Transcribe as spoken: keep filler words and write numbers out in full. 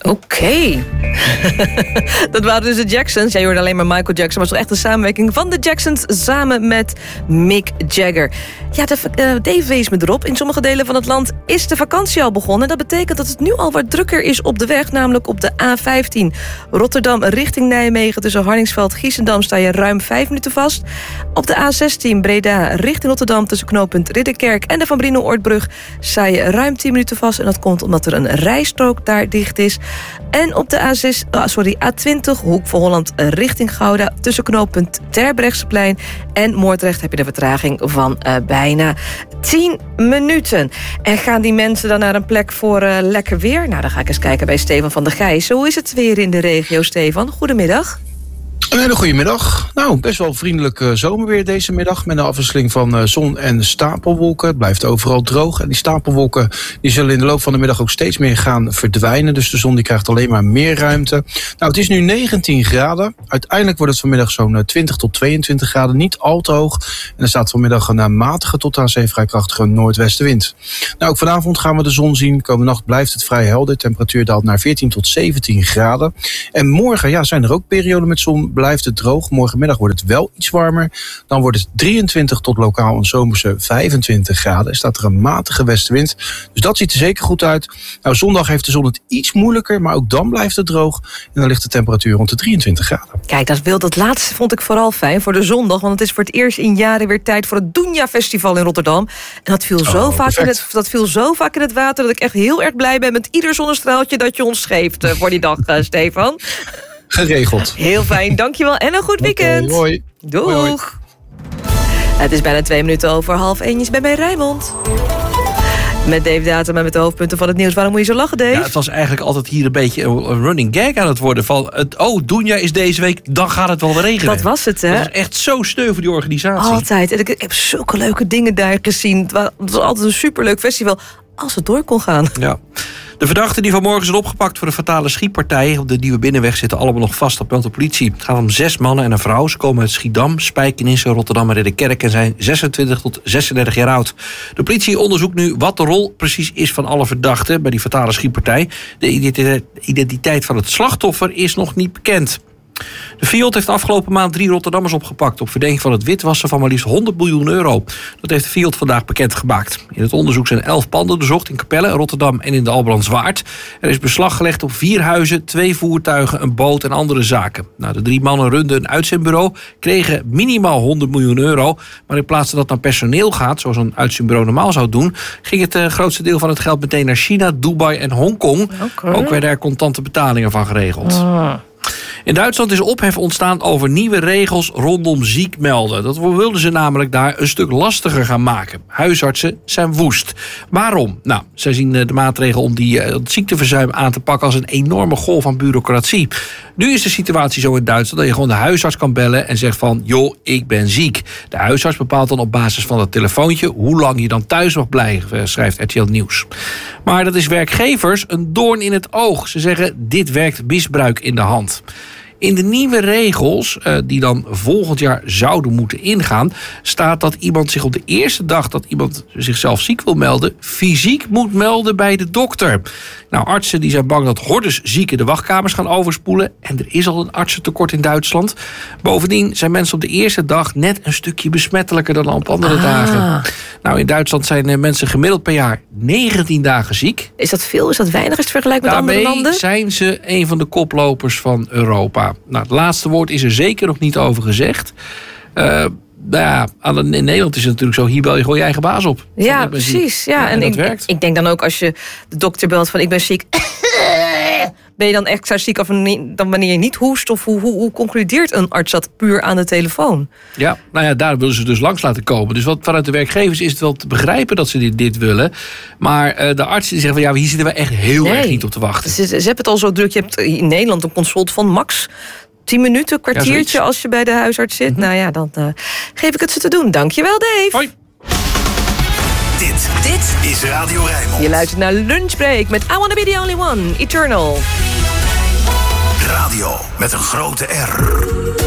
Oké. Okay. Dat waren dus de Jacksons. Jij hoorde alleen maar Michael Jackson. Maar het was echt een samenwerking van de Jacksons samen met Mick Jagger. Ja, de, uh, Dave wees me erop. In sommige delen van het land is de vakantie al begonnen. Dat betekent dat het nu al wat drukker is op de weg. Namelijk op de A vijftien. Rotterdam richting Nijmegen. Tussen Harningsveld en Giessendam sta je ruim vijf minuten vast. Op de A zestien Breda richting Rotterdam. Tussen knooppunt Ridderkerk en de Van Brienel-Oortbrug sta je ruim tien minuten vast. En dat komt omdat er een rijstrook daar dicht is. En op de A zes, oh, sorry, A twintig, Hoek van Holland richting Gouda. Tussen knooppunt Terbrechtseplein en Moordrecht heb je de vertraging van uh, bijna tien minuten. En gaan die mensen dan naar een plek voor uh, lekker weer? Nou, dan ga ik eens kijken bij Stefan van der Gijs. Hoe is het weer in de regio, Stefan? Goedemiddag. Een hele goede middag. Nou, best wel vriendelijk uh, zomerweer deze middag. Met een afwisseling van uh, zon en stapelwolken. Het blijft overal droog. En die stapelwolken die zullen in de loop van de middag ook steeds meer gaan verdwijnen. Dus de zon die krijgt alleen maar meer ruimte. Nou, het is nu negentien graden. Uiteindelijk wordt het vanmiddag zo'n twintig tot tweeëntwintig graden. Niet al te hoog. En er staat vanmiddag een matige tot aan zee vrij krachtige noordwestenwind. Nou, ook vanavond gaan we de zon zien. Komende nacht blijft het vrij helder. De temperatuur daalt naar veertien tot zeventien graden. En morgen ja, zijn er ook perioden met zon. Blijft het droog. Morgenmiddag wordt het wel iets warmer. Dan wordt het drieëntwintig tot lokaal een zomerse vijfentwintig graden. Er staat er een matige westenwind. Dus dat ziet er zeker goed uit. Nou, zondag heeft de zon het iets moeilijker, maar ook dan blijft het droog. En dan ligt de temperatuur rond de drieëntwintig graden. Kijk, dat, wil, dat laatste vond ik vooral fijn voor de zondag. Want het is voor het eerst in jaren weer tijd voor het Doenja Festival in Rotterdam. En dat viel, zo oh, vaak in het, dat viel zo vaak in het water dat ik echt heel erg blij ben met ieder zonnestraaltje dat je ons geeft uh, voor die dag, uh, Stefan. Geregeld. Heel fijn, dankjewel en een goed weekend. Okay, hoi. Doeg. Hoi, hoi. Het is bijna twee minuten over half één. Je is bij mij Rijnmond. Met Dave Datema met de hoofdpunten van het nieuws. Waarom moet je zo lachen, Dave? Ja, het was eigenlijk altijd hier een beetje een running gag aan het worden. Van het, oh, Doenja is deze week, dan gaat het wel weer regenen. Dat was het, hè? Dat was echt zo sneu voor die organisatie. Altijd. En ik heb zulke leuke dingen daar gezien. Het was, het was altijd een superleuk festival. Als het door kon gaan. Ja. De verdachten die vanmorgen zijn opgepakt voor de fatale schietpartij op de Nieuwe Binnenweg zitten allemaal nog vast, op meldt de politie. Het gaat om zes mannen en een vrouw. Ze komen uit Schiedam, Spijkenisse, Rotterdam en Ridderkerk en zijn zesentwintig tot zesendertig jaar oud. De politie onderzoekt nu wat de rol precies is van alle verdachten bij die fatale schietpartij. De identiteit van het slachtoffer is nog niet bekend. De Fiat heeft afgelopen maand drie Rotterdammers opgepakt op verdenking van het witwassen van maar liefst honderd miljoen euro. Dat heeft de Fiat vandaag bekendgemaakt. In het onderzoek zijn elf panden doorzocht in Capelle, Rotterdam en in de Albrandswaard. Er is beslag gelegd op vier huizen, twee voertuigen, een boot en andere zaken. Nou, de drie mannen runden een uitzendbureau, kregen minimaal honderd miljoen euro. Maar in plaats dat dat naar personeel gaat, zoals een uitzendbureau normaal zou doen, ging het uh, grootste deel van het geld meteen naar China, Dubai en Hongkong. Okay. Ook werden er contante betalingen van geregeld. Ah. In Duitsland is ophef ontstaan over nieuwe regels rondom ziek melden. Dat wilden ze namelijk daar een stuk lastiger gaan maken. Huisartsen zijn woest. Waarom? Nou, zij zien de maatregel om die, het ziekteverzuim aan te pakken als een enorme golf van bureaucratie. Nu is de situatie zo in Duitsland dat je gewoon de huisarts kan bellen en zegt van, joh, ik ben ziek. De huisarts bepaalt dan op basis van het telefoontje hoe lang je dan thuis mag blijven, schrijft R T L Nieuws. Maar dat is werkgevers een doorn in het oog. Ze zeggen, dit werkt misbruik in de hand. In de nieuwe regels, uh, die dan volgend jaar zouden moeten ingaan, staat dat iemand zich op de eerste dag dat iemand zichzelf ziek wil melden, fysiek moet melden bij de dokter. Nou, artsen die zijn bang dat hordes zieken de wachtkamers gaan overspoelen. En er is al een artsentekort in Duitsland. Bovendien zijn mensen op de eerste dag net een stukje besmettelijker dan op andere ah. dagen. Nou, in Duitsland zijn mensen gemiddeld per jaar negentien dagen ziek. Is dat veel? Is dat weinig als het vergelijkt met Daarmee andere landen? Zijn ze een van de koplopers van Europa. Nou, het laatste woord is er zeker nog niet over gezegd. Uh, Nou ja, in Nederland is het natuurlijk zo, hier bel je gewoon je eigen baas op. Ja, precies. Ja, en, en ik, werkt. ik denk dan ook als je de dokter belt van ik ben ziek. Ben je dan extra ziek of dan wanneer je niet hoest? Of hoe, hoe, hoe concludeert een arts dat puur aan de telefoon? Ja, nou ja, daar willen ze dus langs laten komen. Dus wat vanuit de werkgevers is het wel te begrijpen dat ze dit, dit willen. Maar uh, de artsen die zeggen van ja, hier zitten we echt heel nee. erg niet op te wachten. Ze, ze hebben het al zo druk. Je hebt in Nederland een consult van max tien minuten, kwartiertje ja, als je bij de huisarts zit. Mm-hmm. Nou ja, dan uh, geef ik het ze te doen. Dankjewel, Dave. Hoi. Dit, dit is Radio Rijnmond. Je luistert naar Lunchbreak met I Wanna Be The Only One, Eternal. Radio met een grote R.